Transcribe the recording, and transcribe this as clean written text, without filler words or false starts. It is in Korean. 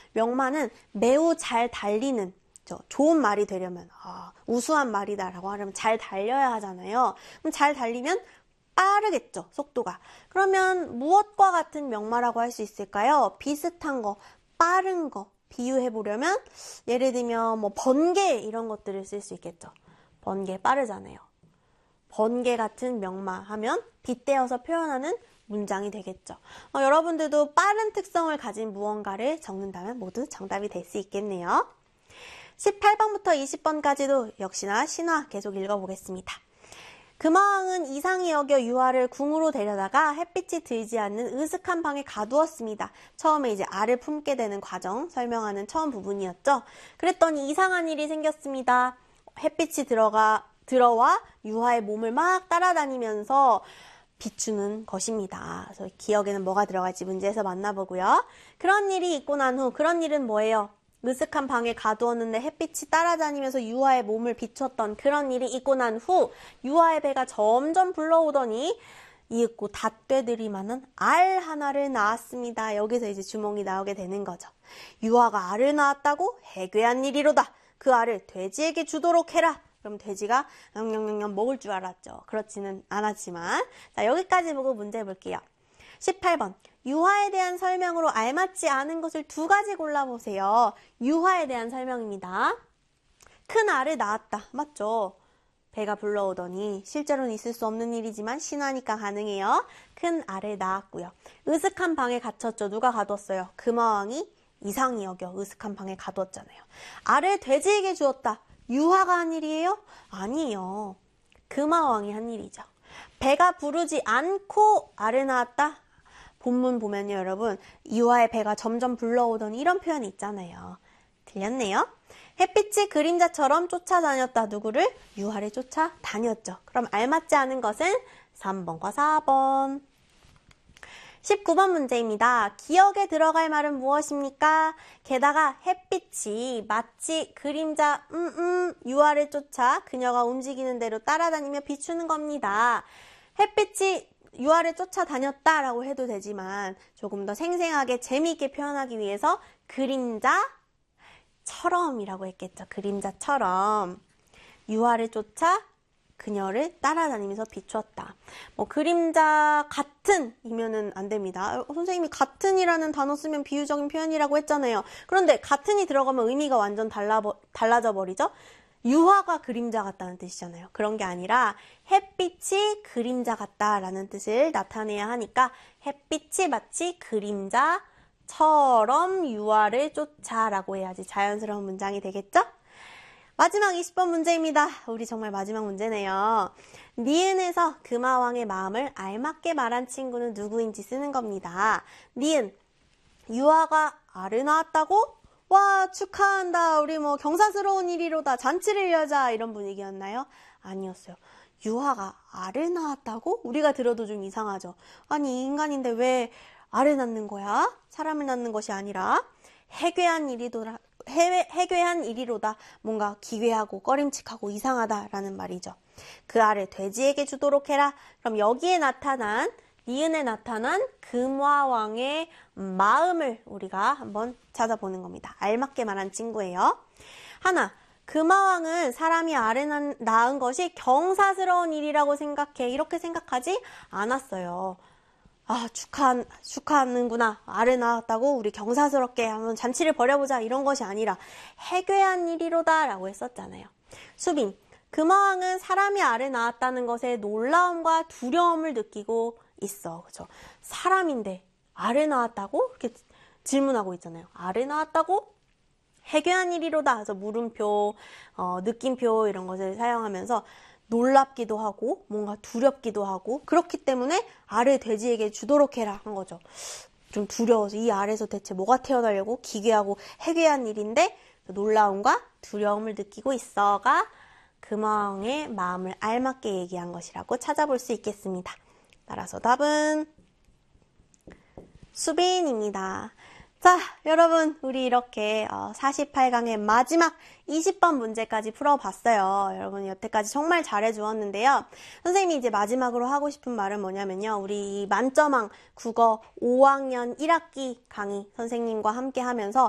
명마는 매우 잘 달리는 좋은 말이 되려면 우수한 말이다라고 하려면 잘 달려야 하잖아요. 그럼 잘 달리면 빠르겠죠, 속도가. 그러면 무엇과 같은 명마라고 할 수 있을까요? 비슷한 거, 빠른 거 비유해 보려면 예를 들면 뭐 번개 이런 것들을 쓸 수 있겠죠. 번개 빠르잖아요. 번개 같은 명마 하면 빗대어서 표현하는 문장이 되겠죠. 여러분들도 빠른 특성을 가진 무언가를 적는다면 모두 정답이 될 수 있겠네요. 18번부터 20번까지도 역시나 신화 계속 읽어보겠습니다. 금화왕은 이상히 여겨 유아를 궁으로 데려다가 햇빛이 들지 않는 으슥한 방에 가두었습니다. 처음에 이제 알을 품게 되는 과정 설명하는 처음 부분이었죠. 그랬더니 이상한 일이 생겼습니다. 햇빛이 들어와 유아의 몸을 막 따라다니면서 비추는 것입니다. 그래서 기억에는 뭐가 들어갈지 문제에서 만나보고요. 그런 일이 있고 난 후 그런 일은 뭐예요? 으슥한 방에 가두었는데 햇빛이 따라다니면서 유아의 몸을 비췄던 그런 일이 있고 난 후 유아의 배가 점점 불러오더니 이윽고 닷되들이만한 알 하나를 낳았습니다. 여기서 이제 주몽이 나오게 되는 거죠. 유아가 알을 낳았다고 해괴한 일이로다. 그 알을 돼지에게 주도록 해라. 그럼 돼지가 영영영영 먹을 줄 알았죠. 그렇지는 않았지만 자, 여기까지 보고 문제 볼게요. 18번 유화에 대한 설명으로 알맞지 않은 것을 두 가지 골라보세요. 유화에 대한 설명입니다. 큰 알을 낳았다. 맞죠? 배가 불러오더니 실제로는 있을 수 없는 일이지만 신화니까 가능해요. 큰 알을 낳았고요. 으슥한 방에 갇혔죠. 누가 가뒀어요? 금화왕이 이상히 여겨 으슥한 방에 가뒀잖아요. 알을 돼지에게 주었다. 유화가 한 일이에요? 아니에요. 금화왕이 한 일이죠. 배가 부르지 않고 알을 낳았다? 본문 보면요, 여러분. 유아의 배가 점점 불러오더니 이런 표현이 있잖아요. 들렸네요? 햇빛이 그림자처럼 쫓아다녔다. 누구를? 유아를 쫓아다녔죠. 그럼 알맞지 않은 것은 3번과 4번. 19번 문제입니다. 기억에 들어갈 말은 무엇입니까? 게다가 햇빛이 마치 그림자 유아를 쫓아 그녀가 움직이는 대로 따라다니며 비추는 겁니다. 햇빛이 유아를 쫓아다녔다라고 해도 되지만 조금 더 생생하게 재미있게 표현하기 위해서 그림자처럼이라고 했겠죠. 그림자처럼 유아를 쫓아 그녀를 따라다니면서 비추었다. 뭐 그림자 같은 이면은 안 됩니다. 선생님이 같은이라는 단어 쓰면 비유적인 표현이라고 했잖아요. 그런데 같은이 들어가면 의미가 완전 달라져 버리죠. 유화가 그림자 같다는 뜻이잖아요. 그런 게 아니라 햇빛이 그림자 같다라는 뜻을 나타내야 하니까 햇빛이 마치 그림자처럼 유화를 쫓아라고 해야지 자연스러운 문장이 되겠죠? 마지막 20번 문제입니다. 우리 정말 마지막 문제네요. 니은에서 금화왕의 마음을 알맞게 말한 친구는 누구인지 쓰는 겁니다. 니은, 유아가 알을 낳았다고? 와, 축하한다. 우리 뭐 경사스러운 일이로다. 잔치를 열자. 이런 분위기였나요? 아니었어요. 유아가 알을 낳았다고? 우리가 들어도 좀 이상하죠. 아니, 인간인데 왜 알을 낳는 거야? 사람을 낳는 것이 아니라 해괴한 일이로다. 뭔가 기괴하고 꺼림칙하고 이상하다라는 말이죠. 그 알을 돼지에게 주도록 해라. 그럼 여기에 나타난 니은에 나타난 금화왕의 마음을 우리가 한번 찾아보는 겁니다. 알맞게 말한 친구예요. 하나, 금화왕은 사람이 알을 낳은 것이 경사스러운 일이라고 생각해. 이렇게 생각하지 않았어요. 아, 축하하는구나. 알을 낳았다고 우리 경사스럽게 한번 잔치를 벌여보자. 이런 것이 아니라 해괴한 일이로다 라고 했었잖아요. 수빈, 금화왕은 사람이 알을 낳았다는 것에 놀라움과 두려움을 느끼고 있어. 그죠? 사람인데 알을 낳았다고? 이렇게 질문하고 있잖아요. 알을 낳았다고? 해괴한 일이로다. 그래서 물음표, 느낌표 이런 것을 사용하면서 놀랍기도 하고 뭔가 두렵기도 하고 그렇기 때문에 알을 돼지에게 주도록 해라 한 거죠. 좀 두려워서 이 알에서 대체 뭐가 태어나려고 기괴하고 해괴한 일인데 놀라움과 두려움을 느끼고 있어가 금화왕의 마음을 알맞게 얘기한 것이라고 찾아볼 수 있겠습니다. 따라서 답은 수빈입니다. 자, 여러분 우리 이렇게 48강의 마지막 20번 문제까지 풀어봤어요. 여러분 여태까지 정말 잘해주었는데요. 선생님이 이제 마지막으로 하고 싶은 말은 뭐냐면요. 우리 만점왕 국어 5학년 1학기 강의 선생님과 함께 하면서